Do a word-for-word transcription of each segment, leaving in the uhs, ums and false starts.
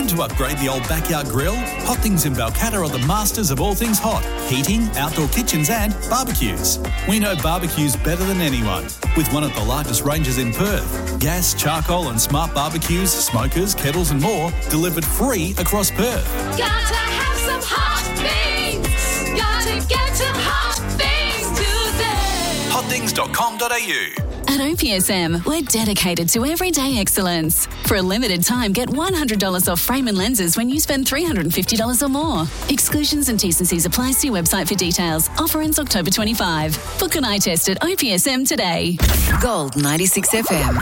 Time to upgrade the old backyard grill? Hot Things in Balcatta are the masters of all things hot. Heating, outdoor kitchens and barbecues. We know barbecues better than anyone. With one of the largest ranges in Perth. Gas, charcoal and smart barbecues, smokers, kettles and more delivered free across Perth. Gotta have some hot things. Gotta get some hot things today. hot things dot com dot a u. At O P S M, we're dedicated to everyday excellence. For a limited time, get one hundred dollars off frame and lenses when you spend three hundred fifty dollars or more. Exclusions and T's and C's apply. See website for details. Offer ends October twenty-fifth. Book an eye test at O P S M today. Gold ninety-six F M.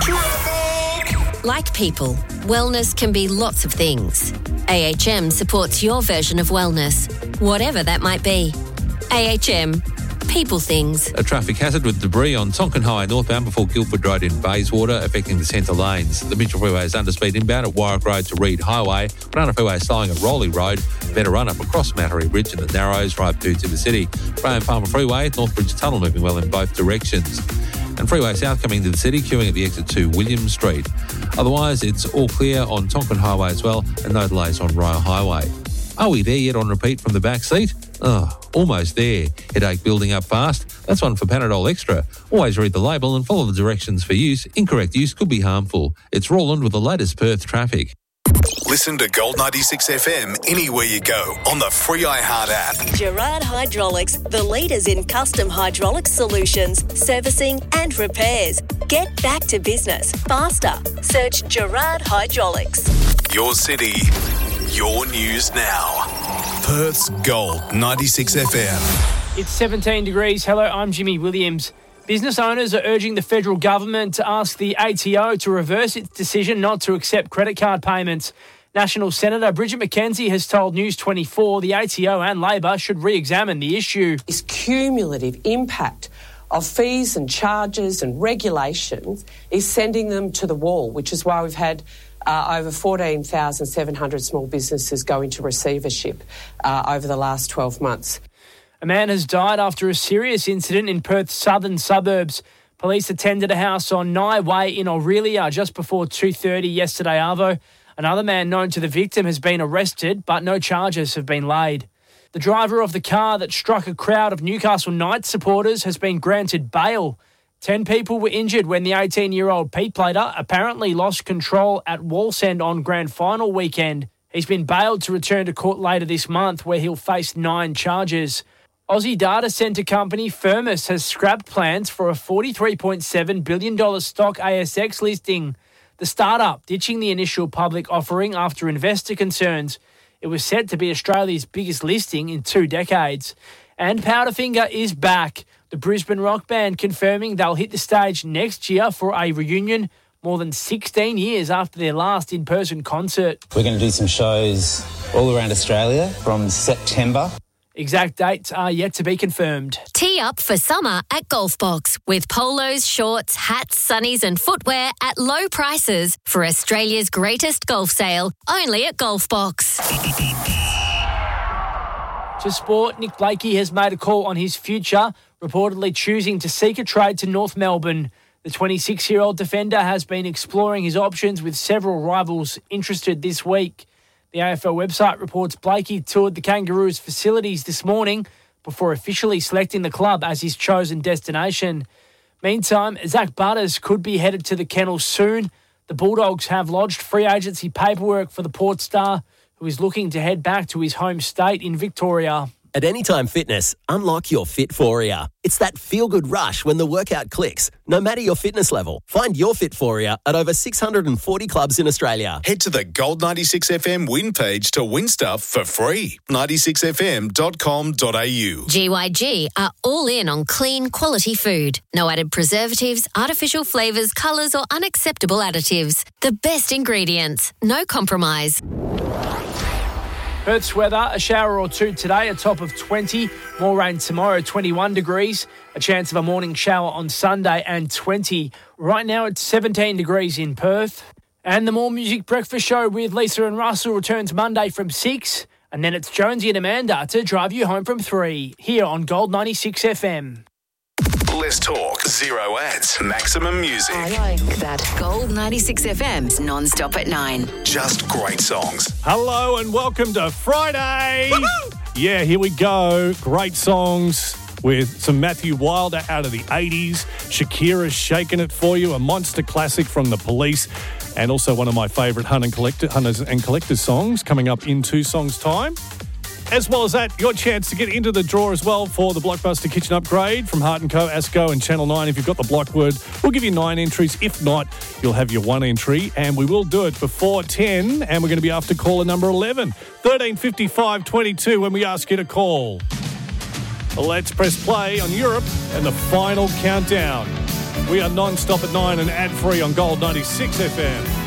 Like people, wellness can be lots of things. A H M supports your version of wellness, whatever that might be. A H M. People things. A traffic hazard with debris on Tonkin High northbound before Guildford Road in Bayswater affecting the centre lanes. The Mitchell Freeway is underspeed inbound at Warwick Road to Reed Highway. Banana Freeway is slowing at Rowley Road. Better run up across Mattery Bridge in the Narrows right to to the city. Graham Palmer Freeway, Northbridge Tunnel moving well in both directions. And Freeway South coming to the city, queuing at the exit to William Street. Otherwise, it's all clear on Tonkin Highway as well and no delays on Royal Highway. Are we there yet on repeat from the back seat? Oh, almost there. Headache building up fast? That's one for Panadol Extra. Always read the label and follow the directions for use. Incorrect use could be harmful. It's Roland with the latest Perth traffic. Listen to Gold ninety-six F M anywhere you go on the free iHeart app. Gerard Hydraulics, the leaders in custom hydraulics solutions, servicing and repairs. Get back to business faster. Search Gerard Hydraulics. Your city, your news now. Perth's Gold ninety-six F M. It's seventeen degrees. Hello, I'm Jimmy Williams. Business owners are urging the federal government to ask the A T O to reverse its decision not to accept credit card payments. National Senator Bridget McKenzie has told News twenty-four the A T O and Labor should re-examine the issue. This cumulative impact of fees and charges and regulations is sending them to the wall, which is why we've had uh, over fourteen thousand seven hundred small businesses go into receivership uh, over the last twelve months. A man has died after a serious incident in Perth's southern suburbs. Police attended a house on Nye Way in Aurelia just before two thirty yesterday, arvo. Another man known to the victim has been arrested, but no charges have been laid. The driver of the car that struck a crowd of Newcastle Knights supporters has been granted bail. Ten people were injured when the eighteen-year-old Pete Plater apparently lost control at Wallsend on grand final weekend. He's been bailed to return to court later this month, where he'll face nine charges. Aussie data centre company Firmus has scrapped plans for a forty-three point seven billion dollars stock A S X listing. The startup ditching the initial public offering after investor concerns. It was set to be Australia's biggest listing in two decades. And Powderfinger is back. The Brisbane rock band confirming they'll hit the stage next year for a reunion more than sixteen years after their last in-person concert. We're going to do some shows all around Australia from September. Exact dates are yet to be confirmed. Tee up for summer at Golfbox with polos, shorts, hats, sunnies and footwear at low prices for Australia's greatest golf sale, only at Golfbox. To sport, Nick Blakey has made a call on his future, reportedly choosing to seek a trade to North Melbourne. The twenty-six-year-old defender has been exploring his options with several rivals interested this week. The A F L website reports Blakey toured the Kangaroos' facilities this morning before officially selecting the club as his chosen destination. Meantime, Zach Butters could be headed to the kennels soon. The Bulldogs have lodged free agency paperwork for the Port star, who is looking to head back to his home state in Victoria. At Anytime Fitness, unlock your Fitforia. It's that feel-good rush when the workout clicks, no matter your fitness level. Find your Fitforia at over six hundred forty clubs in Australia. Head to the Gold ninety-six F M win page to win stuff for free. ninety-six f m dot com dot a u. G Y G are all in on clean, quality food. No added preservatives, artificial flavours, colours or unacceptable additives. The best ingredients. No compromise. Perth's weather, a shower or two today, a top of twenty. More rain tomorrow, twenty-one degrees. A chance of a morning shower on Sunday and twenty. Right now it's seventeen degrees in Perth. And the More Music Breakfast Show with Lisa and Russell returns Monday from six. And then it's Jonesy and Amanda to drive you home from three. Here on Gold ninety-six F M. Let's talk Zero ads. Maximum music. I like that. Gold ninety-six F M's non-stop at nine. Just great songs. Hello and welcome to Friday. Woo-hoo! Yeah, here we go. Great songs with some Matthew Wilder out of the eighties. Shakira's Shaking It For You, a monster classic from The Police. And also one of my favourite Hunt and Collector, Hunters and Collectors songs coming up in two songs' time. As well as that, your chance to get into the draw as well for the Blockbuster Kitchen Upgrade from Heart and Co, Asco and Channel nine. If you've got the block word, we'll give you nine entries. If not, you'll have your one entry. And we will do it before ten. And we're going to be after caller number eleven. thirteen fifty-five twenty-two when we ask you to call. Let's press play on Europe and the final countdown. We are non-stop at nine and ad-free on Gold ninety-six F M.